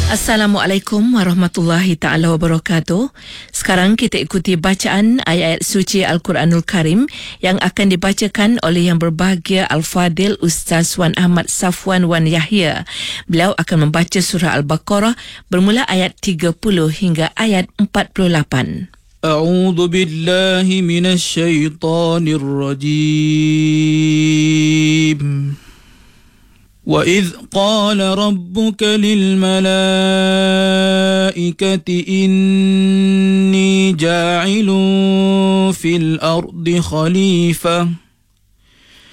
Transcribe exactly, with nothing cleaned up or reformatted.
Assalamualaikum warahmatullahi ta'ala wabarakatuh. Sekarang kita ikuti bacaan ayat-ayat suci Al-Quranul Karim yang akan dibacakan oleh yang berbahagia Al-Fadil Ustaz Wan Ahmad Safwan Wan Yahya. Beliau akan membaca surah Al-Baqarah bermula ayat tiga puluh hingga ayat empat puluh lapan. A'udzu billahi minasy syaithanir rajim. وَإِذْ قَالَ رَبُّكَ لِلْمَلَائِكَةِ إِنِّي جَاعِلٌ فِي الْأَرْضِ خَلِيفَةً